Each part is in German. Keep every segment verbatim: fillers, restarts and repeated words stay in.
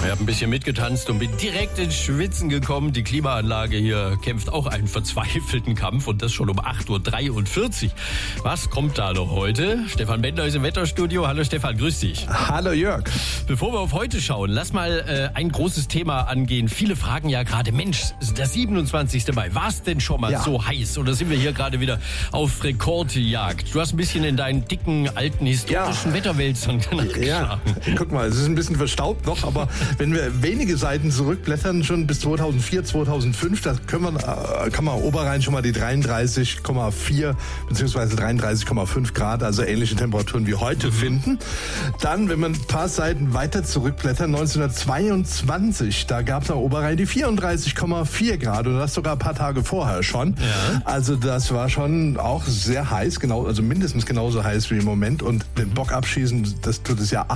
Ich habe ein bisschen mitgetanzt und bin direkt ins Schwitzen gekommen. Die Klimaanlage hier kämpft auch einen verzweifelten Kampf und das schon um acht Uhr dreiundvierzig. Was kommt da noch heute? Stefan Bender ist im Wetterstudio. Hallo Stefan, grüß dich. Hallo Jörg. Bevor wir auf heute schauen, lass mal äh, ein großes Thema angehen. Viele fragen ja gerade, Mensch, der siebenundzwanzigste Mai, war es denn schon mal Ja. so heiß? Oder sind wir hier gerade wieder auf Rekordjagd? Du hast ein bisschen in deinen dicken, alten, historischen Ja. Wetterwälzern nachgeschlagen. Ja, guck mal, es ist ein bisschen verstaubt noch, aber wenn wir wenige Seiten zurückblättern, schon bis zweitausendvier, zweitausendfünf, da können wir, äh, kann man Oberrhein schon mal die dreiunddreißig Komma vier bzw. dreiunddreißig Komma fünf Grad, also ähnliche Temperaturen wie heute, mhm. finden. Dann, wenn wir ein paar Seiten weiter zurückblättern, neunzehnhundertzweiundzwanzig, da gab es am Oberrhein die vierunddreißig Komma vier Grad und das sogar ein paar Tage vorher schon. Ja. Also das war schon auch sehr heiß, genau, also mindestens genauso heiß wie im Moment, und den Bock abschießen, das tut das Jahr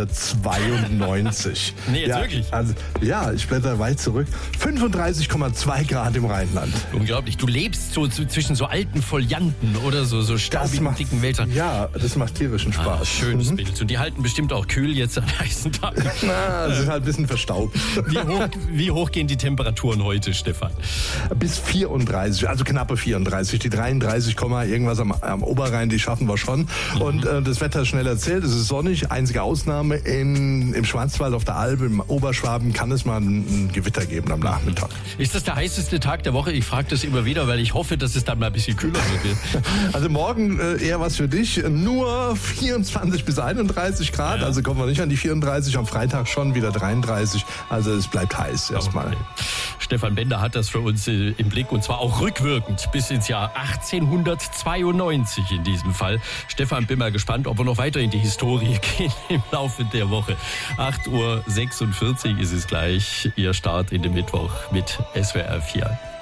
achtzehnhundertzweiundneunzig. Nee, jetzt ja, wirklich? Also, ja, ich blätter weit zurück. fünfunddreißig Komma zwei Grad im Rheinland. Unglaublich. Du lebst so zwischen so alten Folianten oder so, so staubigen, macht, dicken Wäldern. Ja, das macht tierischen Spaß. Ah, schönes mhm. Bild. Und die halten bestimmt auch kühl jetzt an heißen Tagen. Na, sie sind halt ein bisschen verstaubt. Wie hoch, wie hoch gehen die Temperaturen heute, Stefan? Bis vierunddreißig, also knappe vierunddreißig. Die dreiunddreißig, irgendwas am, am Oberrhein, die schaffen wir schon. Mhm. Und äh, das Wetter ist schnell erzählt, es ist sonnig. Einzige Ausnahme, in, im Schwarzwald auf der Alp, im Oberschwaben, kann es mal ein, ein Gewitter geben am Nachmittag. Ist das der heißeste Tag der Woche? Ich frage das immer wieder, weil ich hoffe, dass es dann mal ein bisschen kühler wird. Also morgen äh, eher was für dich. Nur vierundzwanzig bis einunddreißig Grad, ja. Also kommen wir nicht an die vierunddreißig. Am Freitag schon wieder dreiunddreißig. Also es bleibt heiß erstmal. Okay. Stefan Bender hat das für uns äh, im Blick, und zwar auch rückwirkend bis ins Jahr achtzehnhundertzweiundneunzig in diesem Fall. Stefan, bin mal gespannt, ob wir noch weiter in die Historie gehen im Laufe der Woche. acht Uhr sechsundvierzig ist es gleich. Ihr Start in den Mittwoch mit S W R vier.